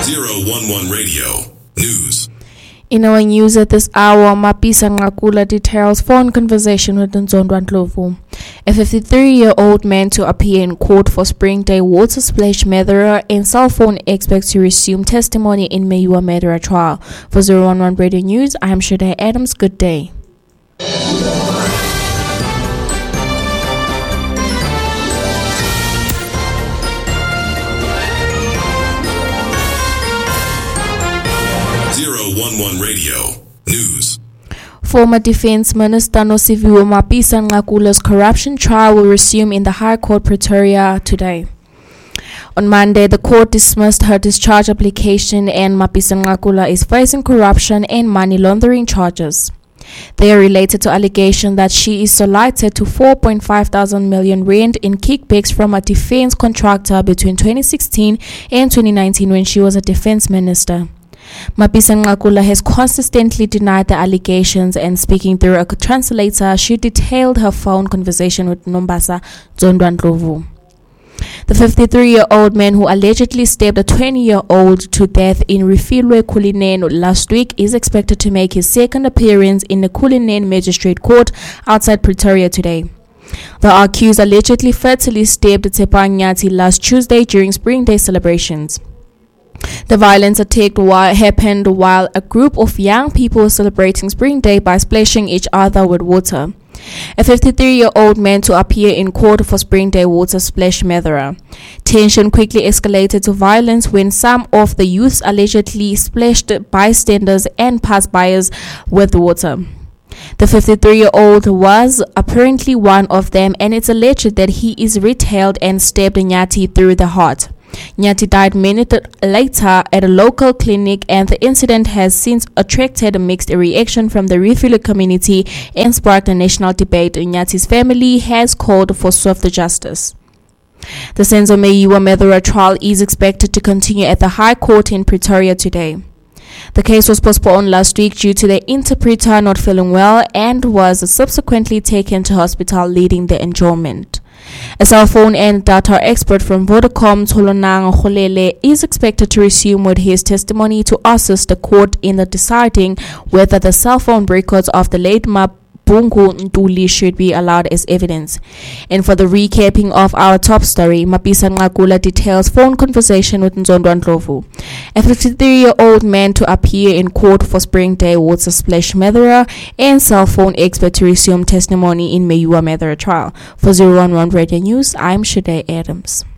011 Radio News. In our news at this hour, Mapisa Nqakula details phone conversation with Nzondwa Ndlovu. A 53-year-old man to appear in court for Spring Day water splash murderer and cell phone expects to resume testimony in Meyiwa murderer trial. For 011 Radio News, I am Shade Adams. Good day. Radio News. Former Defense Minister Nosiviwe Mapisa Nqakula's corruption trial will resume in the High Court Pretoria today. On Monday, the court dismissed her discharge application and Mapisa Nqakula is facing corruption and money laundering charges. They are related to allegations that she is solicited to 4.5 thousand million rand in kickbacks from a defense contractor between 2016 and 2019 when she was a defense minister. Mapisa Nqakula has consistently denied the allegations, and speaking through a translator, she detailed her phone conversation with Nombasa Nzondwa Ndlovu. The 53-year-old man who allegedly stabbed a 20-year-old to death in Refilwe Cullinan last week is expected to make his second appearance in the Cullinan Magistrate Court outside Pretoria today. The accused allegedly fatally stabbed Tshepa Nyathi last Tuesday during Spring Day celebrations. The violence attack happened while a group of young people were celebrating Spring Day by splashing each other with water. A 53-year-old man to appear in court for Spring Day water splash murderer. Tension quickly escalated to violence when some of the youths allegedly splashed bystanders and passers-by with water. The 53-year-old was apparently one of them, and it's alleged that he is retailed and stabbed Nyathi through the heart. Nyathi died minutes later at a local clinic, and the incident has since attracted a mixed reaction from the Refilwe community and sparked a national debate. Nyathi's family has called for swift justice. The Senzo Meyiwa murderer trial is expected to continue at the High Court in Pretoria today. The case was postponed last week due to the interpreter not feeling well and was subsequently taken to hospital, leading the adjournment. A cell phone and data expert from Vodacom, Tolonang Kholele, is expected to resume with his testimony to assist the court in deciding whether the cell phone records of the late Mabungu Ntuli should be allowed as evidence. And for the recapping of our top story, Mapisa Nqakula details phone conversation with Nzondwa Ndlovu. A 53-year-old man to appear in court for Spring Day water splash murderer and cell phone expert to resume testimony in Meyiwa murderer trial. For 011 Radio News, I'm Shade Adams.